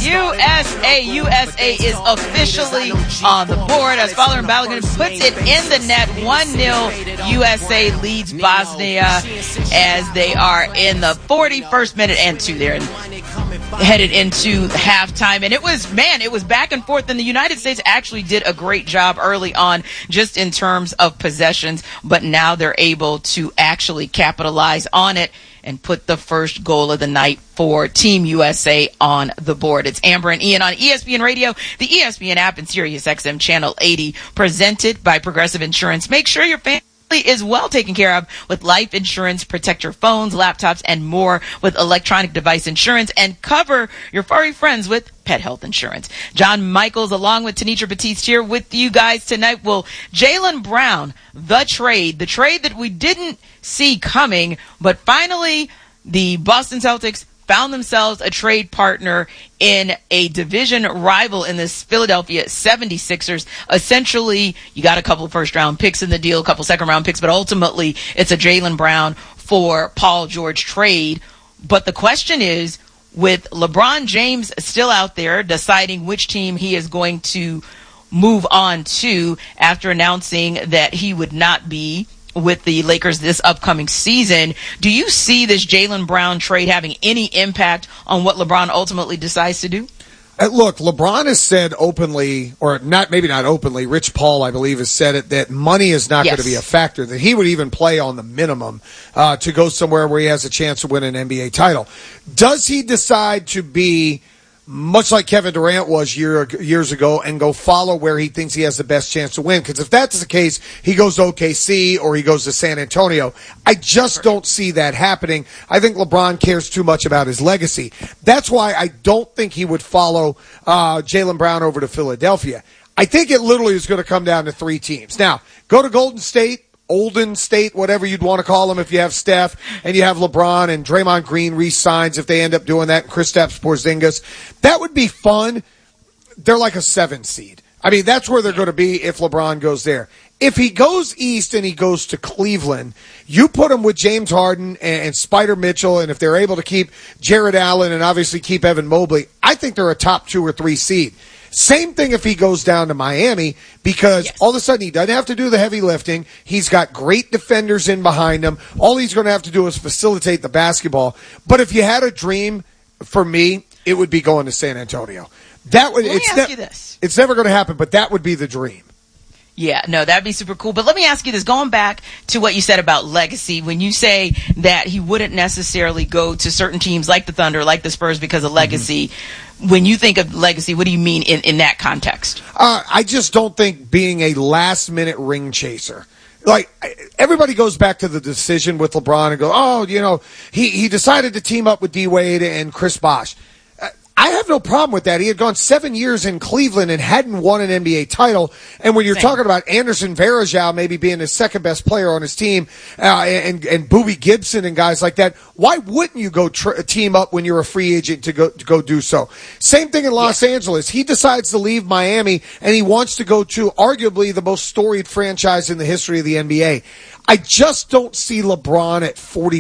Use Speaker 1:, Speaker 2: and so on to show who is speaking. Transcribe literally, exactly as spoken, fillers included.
Speaker 1: U S A. U S A is officially on the board as Fowler and Balogun puts it in the net. one nil U S A leads Bosnia as they are in the forty-first minute and two there. Headed into halftime, and it was, man, it was back and forth, and the United States actually did a great job early on just in terms of possessions, but now they're able to actually capitalize on it and put the first goal of the night for Team U S A on the board. It's Amber and Ian on E S P N Radio, the E S P N app, and Sirius X M Channel eighty, presented by Progressive Insurance. Make sure your family is well taken care of with life insurance. Protect your phones, laptops, and more with electronic device insurance, and cover your furry friends with pet health insurance. John Michaels along with Tanitra Batiste here with you guys tonight. Well, Jaylen Brown, the trade, the trade that we didn't see coming, but finally the Boston Celtics found themselves a trade partner in a division rival in this Philadelphia seventy-sixers. Essentially, you got a couple of first-round picks in the deal, a couple second-round picks, but ultimately it's a Jaylen Brown for Paul George trade. But the question is, with LeBron James still out there deciding which team he is going to move on to after announcing that he would not be with the Lakers this upcoming season, do you see this Jaylen Brown trade having any impact on what LeBron ultimately decides to do?
Speaker 2: Uh, look, LeBron has said openly, or not, maybe not openly, Rich Paul, I believe, has said it, that money is not
Speaker 1: yes.
Speaker 2: going to be a factor, that he would even play on the minimum uh, to go somewhere where he has a chance to win an N B A title. Does he decide to be much like Kevin Durant was year, years ago, and go follow where he thinks he has the best chance to win? Because if that's the case, he goes to O K C or he goes to San Antonio. I just don't see that happening. I think LeBron cares too much about his legacy. That's why I don't think he would follow uh, Jaylen Brown over to Philadelphia. I think it literally is going to come down to three teams. Now, go to Golden State, Olden State, whatever you'd want to call them, if you have Steph and you have LeBron and Draymond Green re-signs, if they end up doing that, and Kristaps Porzingis. That would be fun. They're like a seven seed. I mean, that's where they're going to be if LeBron goes there. If he goes east and he goes to Cleveland, you put him with James Harden and, and Spider Mitchell, and if they're able to keep Jared Allen and obviously keep Evan Mobley, I think they're a top two or three seed. Same thing if he goes down to Miami, because yes. all of a sudden he doesn't have to do the heavy lifting. He's got great defenders in behind him. All he's going to have to do is facilitate the basketball. But if you had a dream, for me, it would be going to San Antonio. That would.
Speaker 1: Let
Speaker 2: it's
Speaker 1: me ask
Speaker 2: ne-
Speaker 1: you this.
Speaker 2: It's never going to happen, but that would be the dream.
Speaker 1: Yeah, no, that'd be super cool. But let me ask you this, going back to what you said about legacy, when you say that he wouldn't necessarily go to certain teams like the Thunder, like the Spurs because of legacy, mm-hmm. when you think of legacy, what do you mean in, in that context?
Speaker 2: Uh, I just don't think being a last-minute ring chaser. Like, everybody goes back to the decision with LeBron and go, oh, you know, he, he decided to team up with D-Wade and Chris Bosh. I have no problem with that. He had gone seven years in Cleveland and hadn't won an N B A title. And when you're Same. talking about Anderson Varejao maybe being the second best player on his team, uh, and, and Boobie Gibson and guys like that, why wouldn't you go tr- team up when you're a free agent to go, to go do so? Same thing in Los yeah. Angeles. He decides to leave Miami and he wants to go to arguably the most storied franchise in the history of the N B A. I just don't see LeBron at forty